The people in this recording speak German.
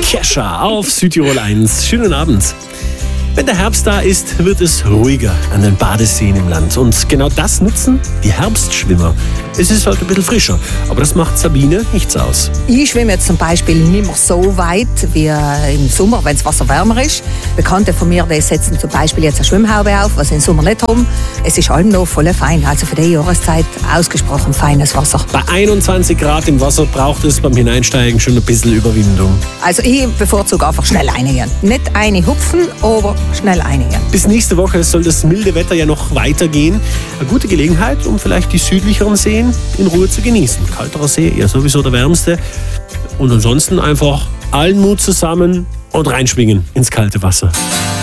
Kesha auf Südtirol 1. Schönen Abend. Wenn der Herbst da ist, wird es ruhiger an den Badeseen im Land. Und genau das nutzen die Herbstschwimmer. Es ist halt ein bisschen frischer, aber das macht Sabine nichts aus. Ich schwimme jetzt zum Beispiel nicht mehr so weit wie im Sommer, wenn das Wasser wärmer ist. Bekannte von mir, die setzen zum Beispiel jetzt eine Schwimmhaube auf, was sie im Sommer nicht haben. Es ist allem noch voll fein, also für die Jahreszeit ausgesprochen feines Wasser. Bei 21 Grad im Wasser braucht es beim Hineinsteigen schon ein bisschen Überwindung. Also ich bevorzuge einfach schnell einigen. Nicht eine hupfen, aber schnell einigen. Bis nächste Woche soll das milde Wetter ja noch weitergehen. Eine gute Gelegenheit, um vielleicht die südlicheren Seen in Ruhe zu genießen. Kalterer See, eher sowieso der wärmste. Und ansonsten einfach allen Mut zusammen und reinschwingen ins kalte Wasser.